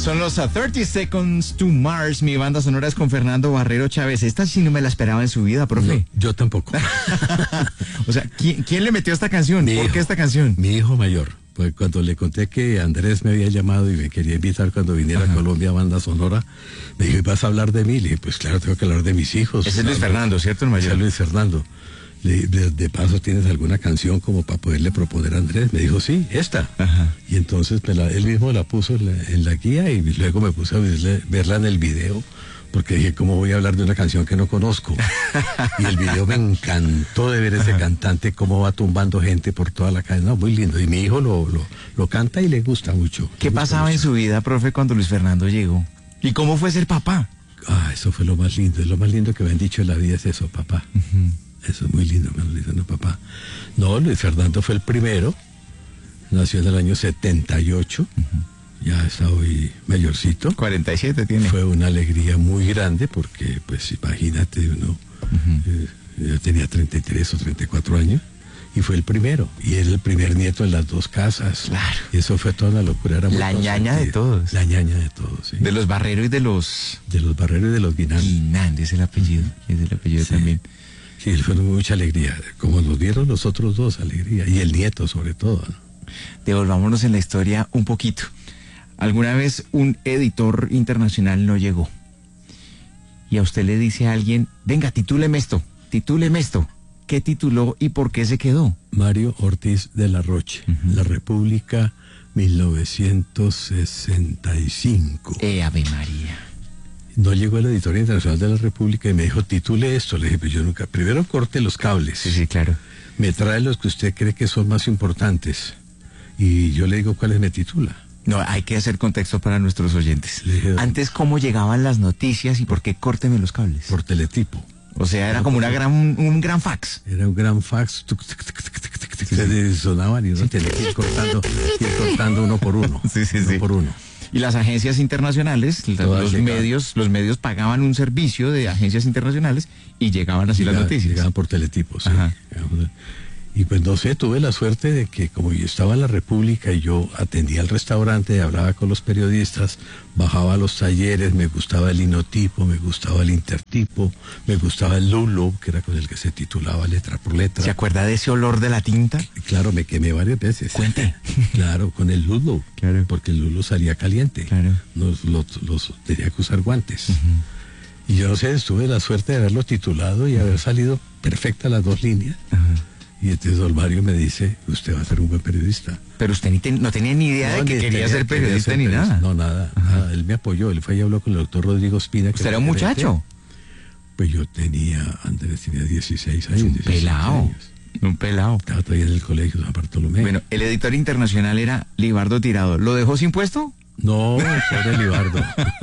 Son los 30 Seconds to Mars. Mi banda sonora es con Fernando Barrero Chávez. Esta sí no me la esperaba en su vida, profe. No, yo tampoco. O sea, ¿quién le metió esta canción? ¿Por qué esta canción? Mi hijo mayor. Pues cuando le conté que Andrés me había llamado y me quería invitar cuando viniera a Colombia a banda sonora, me dijo, ¿y vas a hablar de mí? Le dije, pues claro, tengo que hablar de mis hijos. Ese es Luis Fernando, ¿cierto, el mayor? Ese es Luis Fernando. De paso, ¿tienes alguna canción como para poderle proponer a Andrés? Me dijo, sí, esta. Ajá. Y entonces él mismo la puso en la guía y luego me puse a verla en el video, porque dije, ¿cómo voy a hablar de una canción que no conozco? Y el video me encantó de ver ese cantante, cómo va tumbando gente por toda la calle. No, muy lindo. Y mi hijo lo canta y le gusta mucho. ¿Qué pasaba en su vida, profe, cuando Luis Fernando llegó? ¿Y cómo fue ser papá? Eso fue lo más lindo. Lo más lindo que me han dicho en la vida es eso, papá. Eso es muy lindo, me lo dicen, no, papá. No, Luis Fernando fue el primero. Nació en el año 78. Ya está hoy mayorcito. 47 tiene. Fue una alegría muy grande porque, pues, imagínate, uno yo tenía 33 o 34 años y fue el primero. Y era el primer nieto en las dos casas. Claro. Y eso fue toda una locura. Era muy La ñaña de todos. La ñaña de todos, sí. De los Barrero y de los... De los Barrero y de los Guinán. Guinán, es el apellido. Es el apellido Sí. también. Sí, fue mucha alegría. Como nos dieron los otros dos, alegría. Y el nieto, sobre todo, ¿no? Devolvámonos en la historia un poquito. Alguna vez un editor internacional no llegó. Y a usted le dice a alguien, venga, titúleme esto. ¿Qué tituló y por qué se quedó? Mario Ortiz de la Roche, La República, 1965. Ave María. No llegó a la Editorial Internacional de la República y me dijo, titule esto. Le dije, pues yo nunca. Primero corte los cables. Sí, claro. Me trae los que usted cree que son más importantes. Y yo le digo cuáles me titula. No, hay que hacer contexto para nuestros oyentes. Le dije, Antes, ¿cómo llegaban las noticias y por qué córteme los cables? por teletipo. O sea, era como un gran fax. Era un gran fax. Se sonaban y uno tenía que ir cortando uno por uno. Sí. Uno por uno. Y las agencias internacionales, los medios pagaban un servicio de agencias internacionales y llegaban así las noticias. Llegaban por teletipo, sí. Ajá. Y pues no sé, tuve la suerte de que como yo estaba en la República y yo atendía el restaurante, hablaba con los periodistas, bajaba a los talleres, me gustaba el linotipo, me gustaba el intertipo, me gustaba el lulo, que era con el que se titulaba letra por letra. ¿Se acuerda de ese olor de la tinta? Claro, me quemé varias veces. Cuente. Claro, con el lulo, Claro. porque el lulo salía caliente. Claro. Los tenía que usar guantes. Y yo no sé, tuve la suerte de haberlo titulado y haber salido perfecta las dos líneas. Y entonces don Mario me dice, usted va a ser un buen periodista. Pero usted no tenía ni idea de que quería ser periodista ni nada. No, nada. Él me apoyó, él fue y habló con el doctor Rodrigo Espina. ¿Usted era un muchacho? Pues yo Andrés tenía 16 años. Un pelado. Un pelado. Estaba todavía en el colegio San Bartolomé. Bueno, el editor internacional era Libardo Tirado. ¿Lo dejó sin puesto? No, pobre Libardo.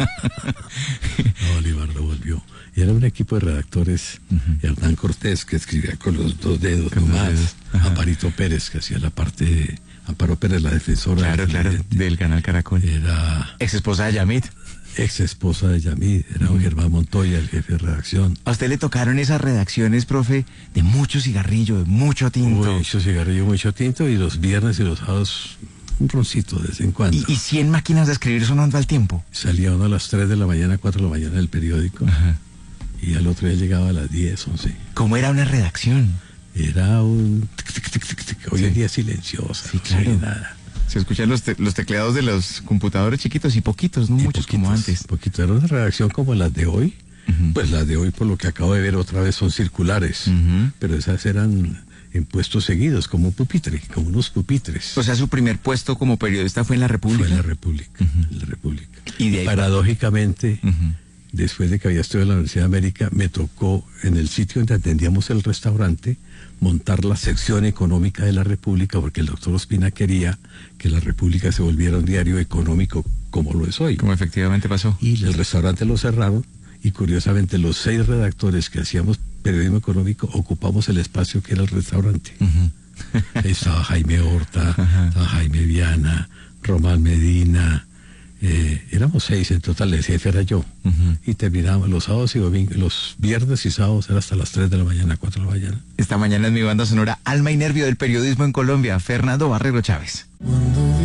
No, Libardo volvió. Y era un equipo de redactores, Hernán Cortés, que escribía con los dos dedos nomás, Amparito Pérez, que hacía la parte de Amparo Pérez, la defensora. Claro, del canal Caracol. Era ex esposa de Yamit. Ex esposa de Yamid, era un Germán Montoya, el jefe de redacción. ¿A usted le tocaron esas redacciones, profe, de mucho cigarrillo, de mucho tinto? Mucho cigarrillo, mucho tinto, y los viernes y los sábados un roncito de vez en cuando. ¿Y 100 máquinas de escribir sonando al tiempo? Salía uno a las 3 de la mañana, 4 de la mañana del periódico. Y al otro día llegaba a las 10, 11. ¿Cómo era una redacción? Era un... Hoy en día silenciosa, sí, no claro. se oye nada. Se escuchan los teclados de los computadores chiquitos y poquitos, no muchos como antes. Poquito. Era una redacción como las de hoy. Pues las de hoy, por lo que acabo de ver otra vez, son circulares. Pero esas eran en puestos seguidos, como un pupitre, como unos pupitres. O sea, su primer puesto como periodista fue en la República. Fue en la República, en la República. Y de ahí... Paradójicamente... Después de que había estudiado en la Universidad de América, me tocó en el sitio donde atendíamos el restaurante montar la sección económica de la República, porque el doctor Ospina quería que la República se volviera un diario económico como lo es hoy. Como efectivamente pasó. Y el restaurante lo cerraron y curiosamente los 6 redactores que hacíamos periodismo económico ocupamos el espacio que era el restaurante. Ahí estaba Jaime Horta, estaba Jaime Viana, Román Medina... éramos 6 en total, el jefe era yo. Y terminábamos los sábados y domingos, los viernes y sábados era hasta las 3 de la mañana, 4 de la mañana. Esta mañana es mi banda sonora Alma y Nervio del periodismo en Colombia, Fernando Barrero Chávez.